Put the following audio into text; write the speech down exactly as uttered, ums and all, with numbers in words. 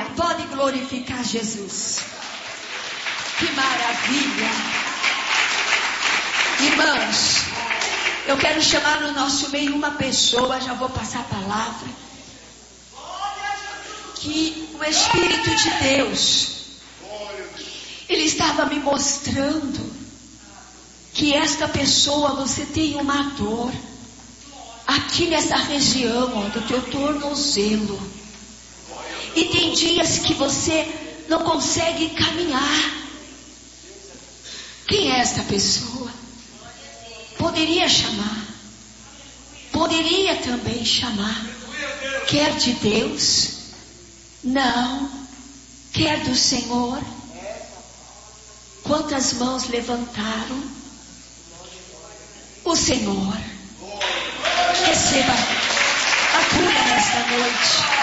Pode glorificar Jesus. Que maravilha. Irmãos, eu quero chamar no nosso meio uma pessoa, já vou passar a palavra, que o Espírito de Deus, Ele estava me mostrando que esta pessoa, você tem uma dor aqui nessa região, ó, do teu tornozelo, e tem dias que você não consegue caminhar. Quem é esta pessoa? Poderia chamar, poderia também chamar. Quer de Deus? Não. Quer do Senhor? Quantas mãos levantaram? O Senhor. Receba a cura nesta noite.